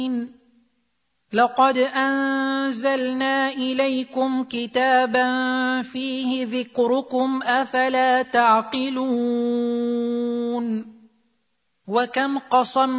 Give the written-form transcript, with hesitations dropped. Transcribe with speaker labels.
Speaker 1: لقد أنزلنا إليكم كتابا فيه ذكركم أفلا تعقلون وكم قصمنا